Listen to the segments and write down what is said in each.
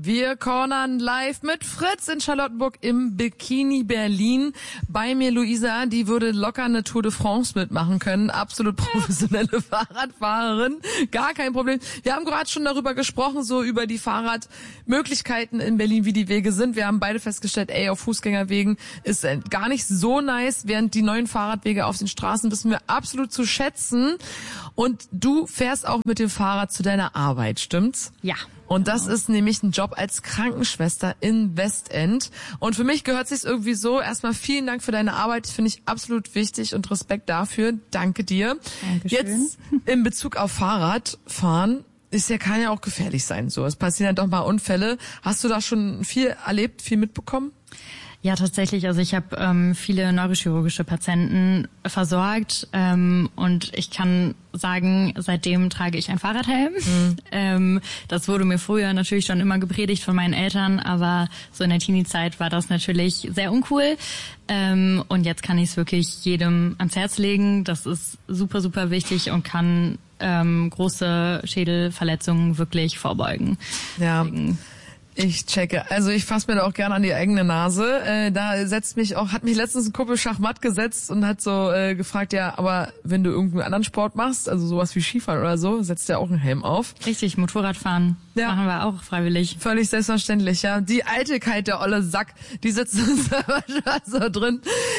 Wir cornern live mit Fritz in Charlottenburg im Bikini Berlin. Bei mir Luisa, die würde locker eine Tour de France mitmachen können. Absolut professionelle Fahrradfahrerin, gar kein Problem. Wir haben gerade schon darüber gesprochen, so über die Fahrradmöglichkeiten in Berlin, wie die Wege sind. Wir haben beide festgestellt, auf Fußgängerwegen ist gar nicht so nice, während die neuen Fahrradwege auf den Straßen wissen wir absolut zu schätzen. Und du fährst auch mit dem Fahrrad zu deiner Arbeit, stimmt's? Ja. Und das ist nämlich ein Job als Krankenschwester in Westend. Und für mich gehört sich's irgendwie so. Erstmal vielen Dank für deine Arbeit. Das finde ich absolut wichtig und Respekt dafür. Danke dir. Dankeschön. Jetzt in Bezug auf Fahrradfahren. Kann ja auch gefährlich sein. So, es passieren ja doch mal Unfälle. Hast du da schon viel erlebt, viel mitbekommen? Ja, tatsächlich. Also ich habe viele neurochirurgische Patienten versorgt und ich kann sagen, seitdem trage ich einen Fahrradhelm. Das wurde mir früher natürlich schon immer gepredigt von meinen Eltern, aber so in der Teenie-Zeit war das natürlich sehr uncool. Und jetzt kann ich es wirklich jedem ans Herz legen. Das ist super, super wichtig und kann große Schädelverletzungen wirklich vorbeugen. Ja. Ich checke. Also ich fasse mir da auch gerne an die eigene Nase. Da hat mich letztens ein Kumpel Schachmatt gesetzt und hat so gefragt, ja, aber wenn du irgendeinen anderen Sport machst, also sowas wie Skifahren oder so, setzt der auch einen Helm auf. Richtig, Motorradfahren machen wir auch freiwillig. Völlig selbstverständlich, ja. Die Eitelkeit, der olle Sack, die sitzt uns da so drin.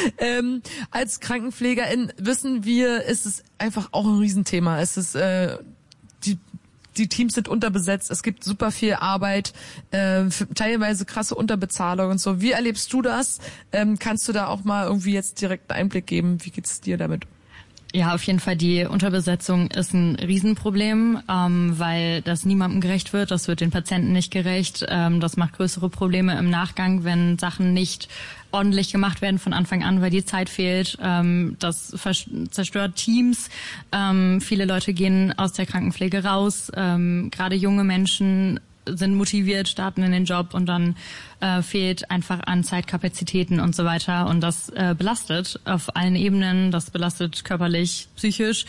Als Krankenpflegerin wissen wir, ist es einfach auch ein Riesenthema. Es ist die Teams sind unterbesetzt, es gibt super viel Arbeit, teilweise krasse Unterbezahlung und so. Wie erlebst du das? Kannst du da auch mal irgendwie jetzt direkt einen Einblick geben? Wie geht's dir damit? Ja, auf jeden Fall, die Unterbesetzung ist ein Riesenproblem, weil das niemandem gerecht wird, das wird den Patienten nicht gerecht, das macht größere Probleme im Nachgang, wenn Sachen nicht ordentlich gemacht werden von Anfang an, weil die Zeit fehlt, das zerstört Teams, viele Leute gehen aus der Krankenpflege raus, gerade junge Menschen sind motiviert, starten in den Job und dann fehlt einfach an Zeitkapazitäten und so weiter und das belastet auf allen Ebenen, das belastet körperlich, psychisch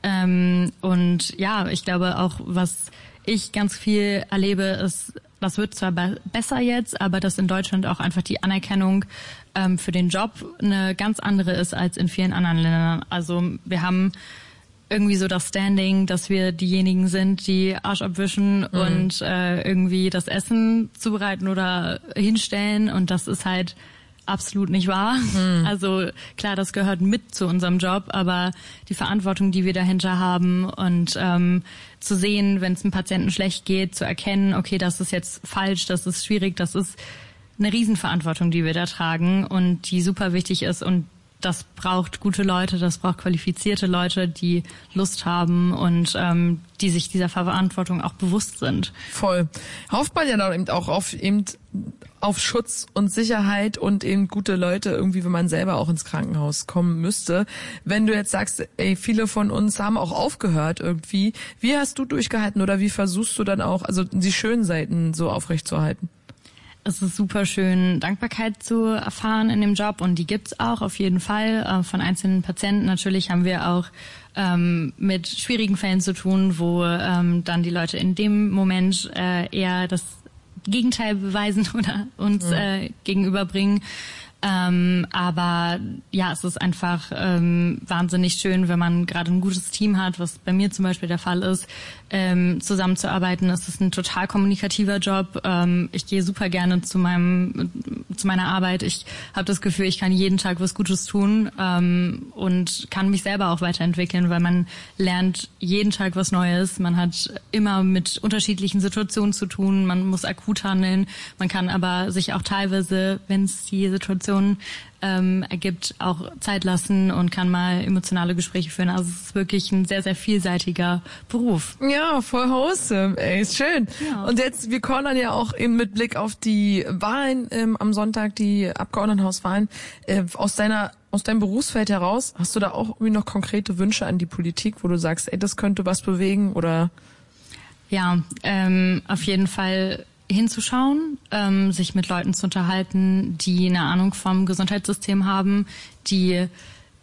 und ja, ich glaube auch, was ich ganz viel erlebe, ist, das wird zwar besser jetzt, aber dass in Deutschland auch einfach die Anerkennung für den Job eine ganz andere ist als in vielen anderen Ländern. Also wir haben irgendwie so das Standing, dass wir diejenigen sind, die Arsch abwischen und irgendwie das Essen zubereiten oder hinstellen und das ist halt absolut nicht wahr. Also klar, das gehört mit zu unserem Job, aber die Verantwortung, die wir dahinter haben und zu sehen, wenn es einem Patienten schlecht geht, zu erkennen, okay, das ist jetzt falsch, das ist schwierig, das ist eine Riesenverantwortung, die wir da tragen und die super wichtig ist und das braucht gute Leute, das braucht qualifizierte Leute, die Lust haben und die sich dieser Verantwortung auch bewusst sind. Voll. Hofft man ja dann eben auch auf Schutz und Sicherheit und eben gute Leute irgendwie, wenn man selber auch ins Krankenhaus kommen müsste. Wenn du jetzt sagst, viele von uns haben auch aufgehört irgendwie, wie hast du durchgehalten oder wie versuchst du dann auch, also die schönen Seiten so aufrechtzuerhalten? Es ist super schön, Dankbarkeit zu erfahren in dem Job und die gibt's auch auf jeden Fall von einzelnen Patienten. Natürlich haben wir auch mit schwierigen Fällen zu tun, wo dann die Leute in dem Moment eher das Gegenteil beweisen oder uns gegenüberbringen. Aber ja, es ist einfach wahnsinnig schön, wenn man gerade ein gutes Team hat, was bei mir zum Beispiel der Fall ist, zusammenzuarbeiten. Es ist ein total kommunikativer Job. Ich gehe super gerne zu meiner Arbeit. Ich habe das Gefühl, ich kann jeden Tag was Gutes tun und kann mich selber auch weiterentwickeln, weil man lernt jeden Tag was Neues. Man hat immer mit unterschiedlichen Situationen zu tun. Man muss akut handeln. Man kann aber sich auch teilweise, wenn es die Situation ergibt, auch Zeit lassen und kann mal emotionale Gespräche führen. Also es ist wirklich ein sehr, sehr vielseitiger Beruf. Ja, voll wholesome. Ist schön. Ja. Und jetzt, wir cornern ja auch eben mit Blick auf die Wahlen am Sonntag, die Abgeordnetenhauswahlen. Aus deinem Berufsfeld heraus, hast du da auch irgendwie noch konkrete Wünsche an die Politik, wo du sagst, das könnte was bewegen oder? Ja, auf jeden Fall hinzuschauen, sich mit Leuten zu unterhalten, die eine Ahnung vom Gesundheitssystem haben, die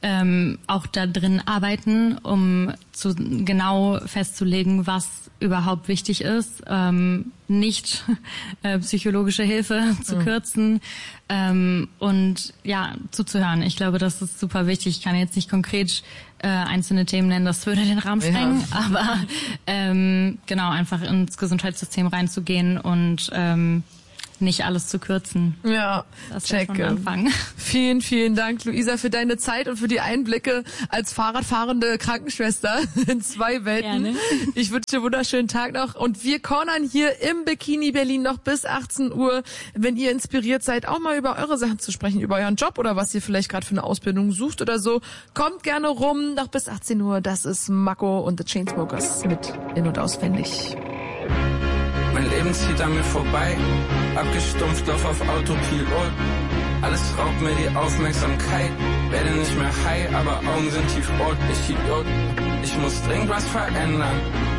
auch da drin arbeiten, um genau festzulegen, was überhaupt wichtig ist, nicht psychologische Hilfe zu kürzen und ja, zuzuhören. Ich glaube, das ist super wichtig. Ich kann jetzt nicht konkret einzelne Themen nennen, das würde den Rahmen sprengen, aber genau, einfach ins Gesundheitssystem reinzugehen und nicht alles zu kürzen. Ja, das wäre schon ein Anfang. Vielen, vielen Dank, Luisa, für deine Zeit und für die Einblicke als Fahrradfahrende Krankenschwester in 2 Welten. Gerne. Ich wünsche dir einen wunderschönen Tag noch und wir cornern hier im Bikini Berlin noch bis 18 Uhr. Wenn ihr inspiriert seid, auch mal über eure Sachen zu sprechen, über euren Job oder was ihr vielleicht gerade für eine Ausbildung sucht oder so, kommt gerne rum, noch bis 18 Uhr. Das ist Mako und The Chainsmokers mit In- und Auswendig. Mein Leben zieht an mir vorbei, abgestumpft, lauf auf Autopilot. Alles raubt mir die Aufmerksamkeit, werde nicht mehr high, aber Augen sind tiefrot. Ich Idiot, ich muss dringend was verändern.